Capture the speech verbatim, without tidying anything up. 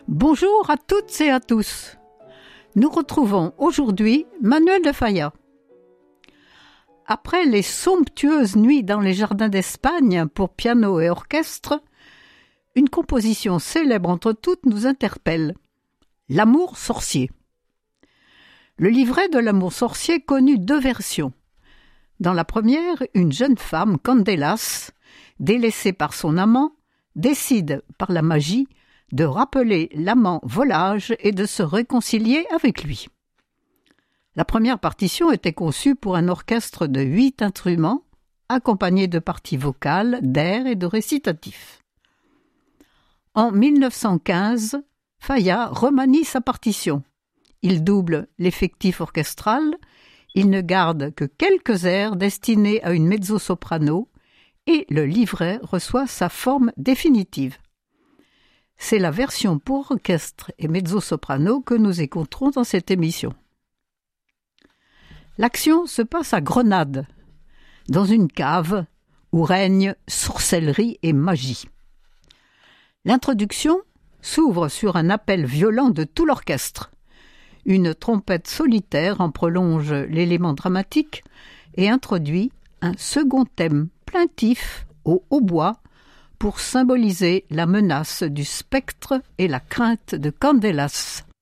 Bonjour à toutes et à tous. Nous retrouvons aujourd'hui Manuel de Falla. Après les somptueuses nuits dans les jardins d'Espagne pour piano et orchestre, une composition célèbre entre toutes nous interpelle. L'amour sorcier. Le livret de l'amour sorcier connut deux versions. Dans la première, une jeune femme, Candelas, délaissée par son amant, décide, par la magie, de rappeler l'amant volage et de se réconcilier avec lui. La première partition était conçue pour un orchestre de huit instruments, accompagné de parties vocales, d'airs et de récitatifs. En mille neuf cent quinze, Falla remanie sa partition. Il double l'effectif orchestral, il ne garde que quelques airs destinés à une mezzo-soprano et le livret reçoit sa forme définitive. C'est la version pour orchestre et mezzo-soprano que nous écouterons dans cette émission. L'action se passe à Grenade, dans une cave où règne sorcellerie et magie. L'introduction s'ouvre sur un appel violent de tout l'orchestre. Une trompette solitaire en prolonge l'élément dramatique et introduit un second thème plaintif au hautbois pour symboliser la menace du spectre et la crainte de Candelas.